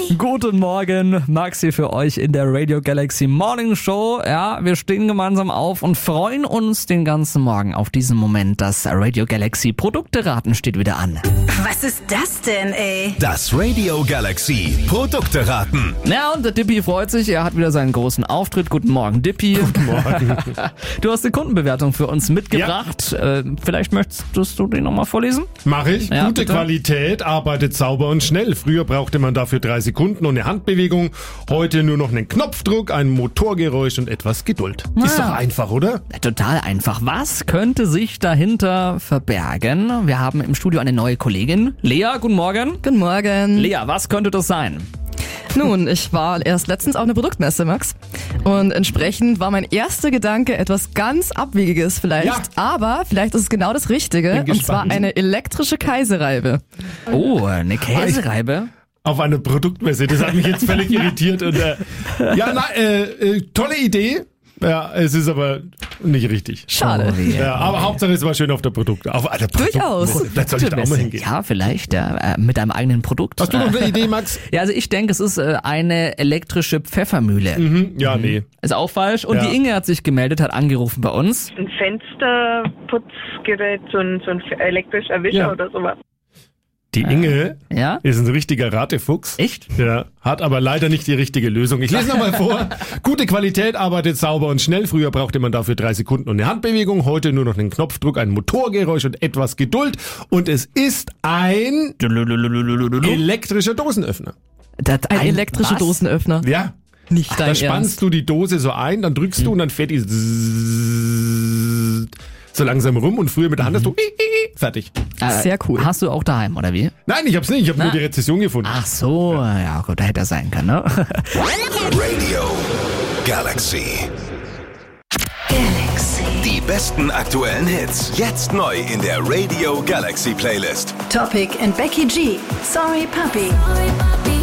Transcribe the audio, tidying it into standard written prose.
Guten Morgen, Max hier für euch in der Radio Galaxy Morning Show. Ja, wir stehen gemeinsam auf und freuen uns den ganzen Morgen auf diesen Moment. Das Radio Galaxy Produkte-Raten steht wieder an. Was ist das denn, ey? Das Radio Galaxy Produkte-Raten. Ja, und der Dippy freut sich, er hat wieder seinen großen Auftritt. Guten Morgen, Dippy. Guten Morgen. Du hast die Kundenbewertung für uns mitgebracht. Ja. Vielleicht möchtest du die nochmal vorlesen? Mach ich. Ja, Gute bitte. Qualität, arbeitet sauber und schnell. Früher brauchte man dafür 3 Sekunden und eine Handbewegung. Heute nur noch einen Knopfdruck, ein Motorgeräusch und etwas Geduld. Ist doch einfach, oder? Ja, total einfach. Was könnte sich dahinter verbergen? Wir haben im Studio eine neue Kollegin. Lea, guten Morgen. Guten Morgen. Lea, was könnte das sein? Nun, ich war erst letztens auf einer Produktmesse, Max. Und entsprechend war mein erster Gedanke etwas ganz Abwegiges vielleicht. Ja. Aber vielleicht ist es genau das Richtige. Bin Und gespannt. zwar eine elektrische Käsereibe. Oh, eine Käsereibe. Auf einer Produktmesse. Das hat mich jetzt völlig irritiert. Und, tolle Idee. Ja, es ist aber nicht richtig. Schade. Oh, je. Ja, aber Hauptsache es war schön auf der Produkt. Auf einer Durchaus. Produktmesse. Vielleicht soll ich da auch mal hingehen. Ja, vielleicht mit einem eigenen Produkt. Hast du noch eine Idee, Max? Ja, also ich denke, es ist eine elektrische Pfeffermühle. Ja, nee. Ist auch falsch. Und Ja. die Inge hat sich gemeldet, hat angerufen bei uns. Ein Fensterputzgerät, so ein elektrischer Wischer Ja. oder sowas. Die Inge Ja? ist ein richtiger Ratefuchs. Echt? Ja, hat aber leider nicht die richtige Lösung. Ich lese nochmal vor. Gute Qualität, arbeitet sauber und schnell. Früher brauchte man dafür 3 Sekunden und eine Handbewegung. Heute nur noch einen Knopfdruck, ein Motorgeräusch und etwas Geduld. Und es ist ein elektrischer Dosenöffner. Ein elektrischer was? Dosenöffner. Ja, Nicht da dein spannst Ernst. du die Dose so ein, dann drückst du und dann fährt die so langsam rum und früher mit der Hand hast du fertig. Sehr cool. Hast du auch daheim, oder wie? Nein, ich hab's nicht, ich habe nur die Rezession gefunden. Ach so, ja gut, da hätte er sein können, ne? Radio Galaxy. Galaxy. Die besten aktuellen Hits. Jetzt neu in der Radio Galaxy Playlist. Topic and Becky G. Sorry, Puppy. Sorry, Papi.